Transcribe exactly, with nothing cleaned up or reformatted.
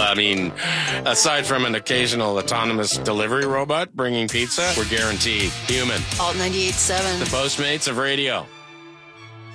I mean, aside from an occasional autonomous delivery robot bringing pizza, we're guaranteed human. Alt ninety-eight point seven. The Postmates of radio.